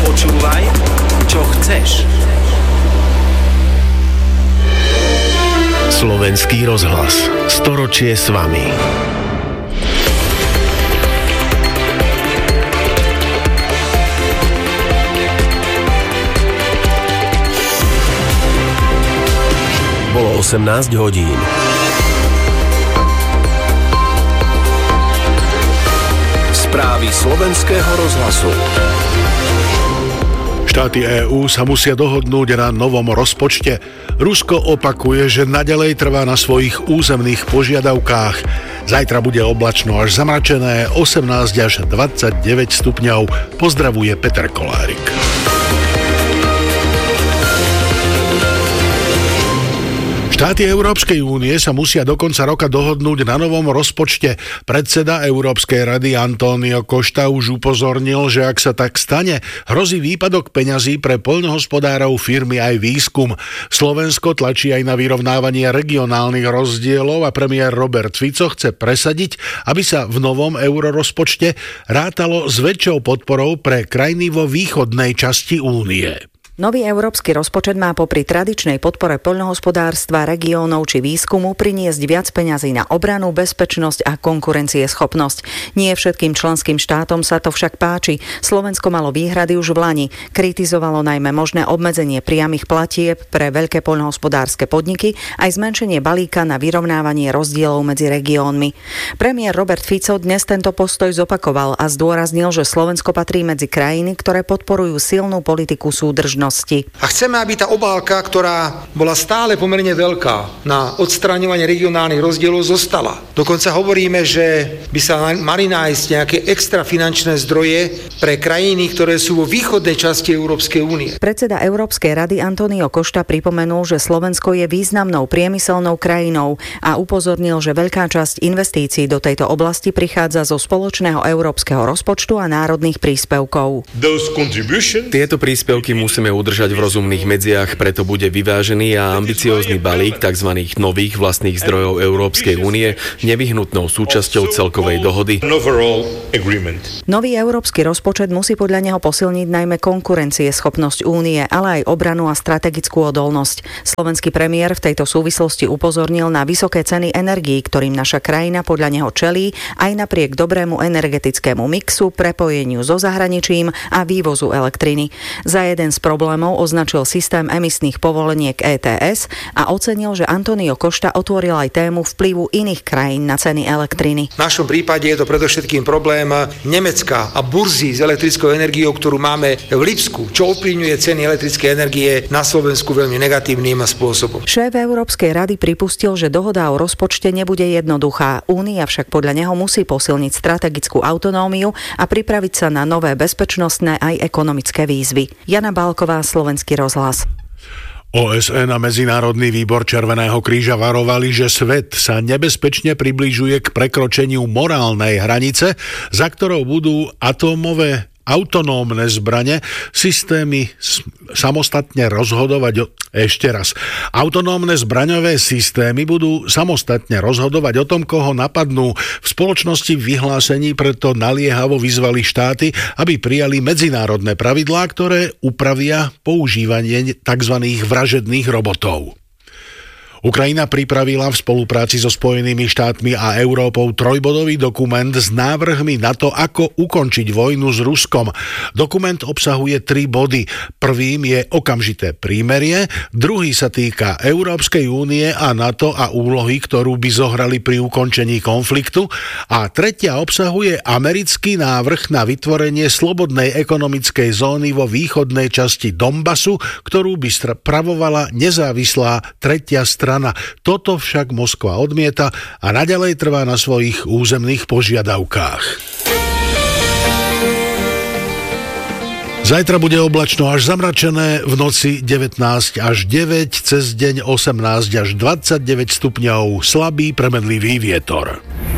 Počúvaj, čo chceš. Slovenský rozhlas. Storočie s vami. Bolo 18 hodín. Správy slovenského rozhlasu. Štáty EÚ sa musia dohodnúť na novom rozpočte. Rusko opakuje, že naďalej trvá na svojich územných požiadavkách. Zajtra bude oblačno až zamračené, 18 až 29 stupňov. Pozdravuje Peter Kolárik. Štáty Európskej únie sa musia do konca roka dohodnúť na novom rozpočte. Predseda Európskej rady António Costa už upozornil, že ak sa tak stane, hrozí výpadok peňazí pre poľnohospodárov, firmy aj výskum. Slovensko tlačí aj na vyrovnávanie regionálnych rozdielov a premiér Robert Fico chce presadiť, aby sa v novom eurorozpočte rátalo s väčšou podporou pre krajiny vo východnej časti únie. Nový európsky rozpočet má popri tradičnej podpore poľnohospodárstva, regiónov či výskumu priniesť viac peňazí na obranu, bezpečnosť a konkurencieschopnosť. Nie všetkým členským štátom sa to však páči. Slovensko malo výhrady už v lani. Kritizovalo najmä možné obmedzenie priamych platieb pre veľké poľnohospodárske podniky aj zmenšenie balíka na vyrovnávanie rozdielov medzi regiónmi. Premiér Robert Fico dnes tento postoj zopakoval a zdôraznil, že Slovensko patrí medzi krajiny, ktoré podporujú silnú politiku súdržnosti. A chceme, aby tá obálka, ktorá bola stále pomerne veľká na odstraňovanie regionálnych rozdielov, zostala. Dokonca hovoríme, že by sa mali nájsť nejaké extra finančné zdroje pre krajiny, ktoré sú vo východnej časti Európskej únie. Predseda Európskej rady António Costa pripomenul, že Slovensko je významnou priemyselnou krajinou a upozornil, že veľká časť investícií do tejto oblasti prichádza zo spoločného európskeho rozpočtu a národných príspevkov. Tieto príspevky musíme udržať v rozumných medziach, preto bude vyvážený a ambiciózny balík tzv. Nových vlastných zdrojov Európskej únie nevyhnutnou súčasťou celkovej dohody. Nový európsky rozpočet musí podľa neho posilniť najmä konkurencieschopnosť únie, ale aj obranu a strategickú odolnosť. Slovenský premiér v tejto súvislosti upozornil na vysoké ceny energií, ktorým naša krajina podľa neho čelí aj napriek dobrému energetickému mixu, prepojeniu so zahraničím a vývozu elektriny. Za jeden z problémov označil systém emisných povoleniek ETS a ocenil, že António Costa otvoril aj tému vplyvu iných krajín na ceny elektriny. V našom prípade je to predovšetkým problém Nemecka a burzy s elektrickou energiou, ktorú máme v Lipsku, čo ovplyvňuje ceny elektrickej energie na Slovensku veľmi negatívnym spôsobom. Šéf Európskej rady pripustil, že dohoda o rozpočte nebude jednoduchá. Únia však podľa neho musí posilniť strategickú autonómiu a pripraviť sa na nové bezpečnostné aj ekonomické výzvy. Jana Bálková, Slovenský rozhlas. OSN a Medzinárodný výbor Červeného kríža varovali, že svet sa nebezpečne približuje k prekročeniu morálnej hranice, za ktorou budú atómové autonómne zbrane systémy samostatne rozhodovať Autonómne zbraňové systémy budú samostatne rozhodovať o tom, koho napadnú. V spoločnosti v vyhlásení preto naliehavo vyzvali štáty, aby prijali medzinárodné pravidlá, ktoré upravia používanie tzv. Vražedných robotov. Ukrajina pripravila v spolupráci so Spojenými štátmi a Európou trojbodový dokument s návrhmi na to, ako ukončiť vojnu s Ruskom. Dokument obsahuje 3 body. Prvým je okamžité prímerie, druhý sa týka Európskej únie a NATO a úlohy, ktorú by zohrali pri ukončení konfliktu, a tretia obsahuje americký návrh na vytvorenie slobodnej ekonomickej zóny vo východnej časti Donbasu, ktorú by spravovala nezávislá tretia strana. Toto však Moskva odmieta a naďalej trvá na svojich územných požiadavkách. Zajtra bude oblačno až zamračené, v noci 19 až 9, cez deň 18 až 29 stupňov, slabý premenlivý vietor.